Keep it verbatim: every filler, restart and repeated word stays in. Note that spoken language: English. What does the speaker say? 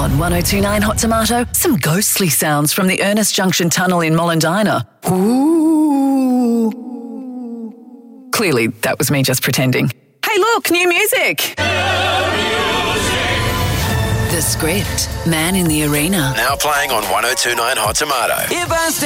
On one oh two point nine Hot Tomato, some ghostly sounds from the Ernest Junction Tunnel in Mollendina. Ooh. Clearly, that was me just pretending. Hey, look, new music. The Script, Man in the Arena. Now playing on one oh two point nine Hot Tomato. If I stay